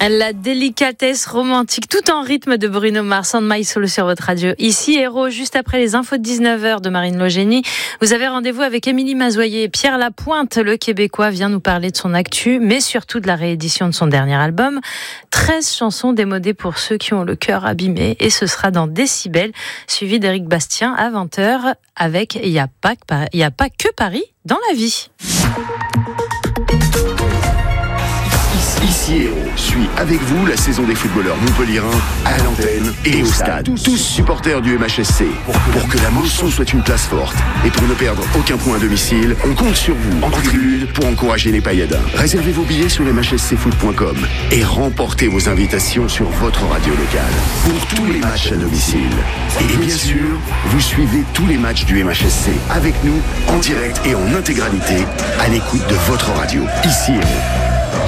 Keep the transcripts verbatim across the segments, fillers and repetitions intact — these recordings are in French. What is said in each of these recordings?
La délicatesse romantique, tout en rythme de Bruno Mars, and My Solo sur votre radio. Ici, Héros, juste après les infos de dix-neuf heures de Marine Logénie. Vous avez rendez-vous avec Émilie Mazoyer. Pierre Lapointe, le Québécois, vient nous parler de son actu, mais surtout de la réédition de son dernier album. treize chansons démodées pour ceux qui ont le cœur abîmé. Et ce sera dans Décibel, suivi d'Éric Bastien à vingt heures avec Il n'y a pas que, il y a pas que Paris dans la vie. Ici Héros suit avec vous la saison des footballeurs montpelliérains à l'antenne et au stade. Tous supporters du M H S C. Pour que la Mosson soit une place forte et pour ne perdre aucun point à domicile, on compte sur vous en tribune pour encourager les Payadins. Réservez vos billets sur m h s c foot point com et remportez vos invitations sur votre radio locale pour tous les matchs à domicile. Et bien sûr, vous suivez tous les matchs du M H S C avec nous en direct et en intégralité à l'écoute de votre radio. Ici Héros.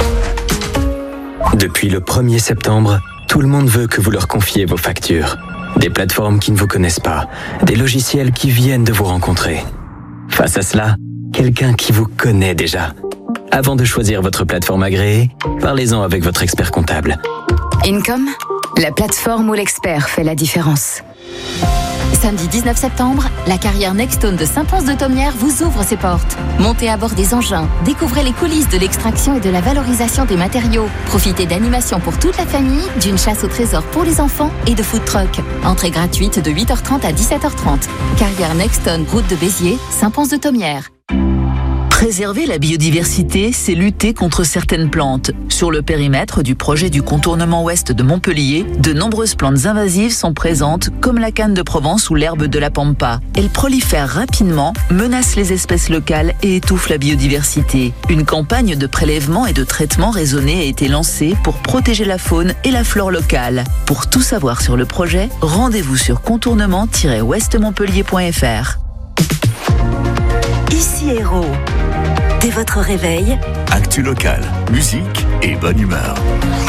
Depuis le premier septembre, tout le monde veut que vous leur confiez vos factures. Des plateformes qui ne vous connaissent pas, des logiciels qui viennent de vous rencontrer. Face à cela, quelqu'un qui vous connaît déjà. Avant de choisir votre plateforme agréée, parlez-en avec votre expert comptable. Income, la plateforme où l'expert fait la différence. Samedi dix-neuf septembre, la carrière Nextone de Saint-Pons-de-Thomières vous ouvre ses portes. Montez à bord des engins, découvrez les coulisses de l'extraction et de la valorisation des matériaux. Profitez d'animations pour toute la famille, d'une chasse au trésor pour les enfants et de food truck. Entrée gratuite de huit heures trente à dix-sept heures trente. Carrière Nextone, route de Béziers, Saint-Pons-de-Thomières. Préserver la biodiversité, c'est lutter contre certaines plantes. Sur le périmètre du projet du contournement ouest de Montpellier, de nombreuses plantes invasives sont présentes, comme la canne de Provence ou l'herbe de la pampa. Elles prolifèrent rapidement, menacent les espèces locales et étouffent la biodiversité. Une campagne de prélèvement et de traitement raisonné a été lancée pour protéger la faune et la flore locale. Pour tout savoir sur le projet, rendez-vous sur contournement tiret ouest montpellier point f r. Ici Héros. Dès votre réveil, actu local, musique et bonne humeur.